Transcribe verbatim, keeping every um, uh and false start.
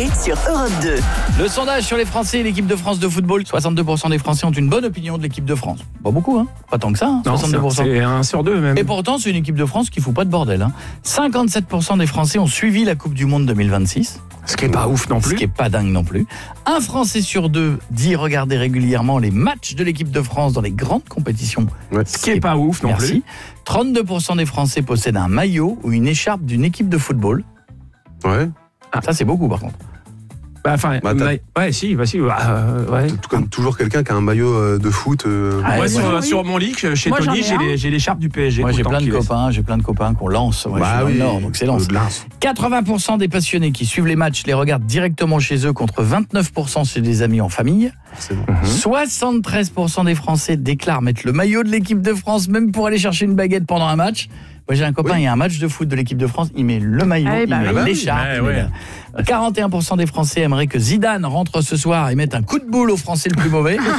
sur Europe deux. Le sondage sur les Français et l'équipe de France de football. soixante-deux pour cent des Français ont une bonne opinion de l'équipe de France. Pas beaucoup, hein. Pas tant que ça, hein, Non, soixante-deux pour cent. c'est un sur deux même. Et pourtant, c'est une équipe de France qui fout pas de bordel. Hein. cinquante-sept pour cent des Français ont suivi la Coupe du Monde deux mille vingt-six. Ce qui est pas ouf non Ce plus. qui est pas dingue non plus. Un Français sur deux dit regarder régulièrement les matchs de l'équipe de France dans les grandes compétitions. Ouais. Ce qui est pas ouf non Merci. trente-deux pour cent des Français possèdent un maillot ou une écharpe d'une équipe de football. Ouais. Ça, c'est beaucoup par contre. Bah, enfin, Bah, t'as- ouais, si, bah, si, bah, euh, ouais. Tout comme toujours quelqu'un qui a un maillot euh, de foot. euh, Ah, Ouais, ouais, sur, moi, sur mon lit, chez Moi, j'en Tony, ai j'ai un. les- j'ai l'écharpe du P S G. Moi, tout j'ai le temps plein de qu'il est. copains, j'ai plein de copains qu'on lance. Ouais, je suis dans le Nord, donc c'est lance. de lance. quatre-vingts pour cent des passionnés qui suivent les matchs les regardent directement chez eux contre vingt-neuf pour cent chez des amis en famille. C'est bon. soixante-treize pour cent des Français déclarent mettre le maillot de l'équipe de France même pour aller chercher une baguette pendant un match. Moi, j'ai un copain, Oui. il y a un match de foot de l'équipe de France, il met le maillot, Ah oui, bah il met oui. Ah bah oui. l'écharpe. Ouais, il met ouais. la- quarante et un pour cent des Français aimeraient que Zidane rentre ce soir et mette un coup de boule au Français le plus mauvais.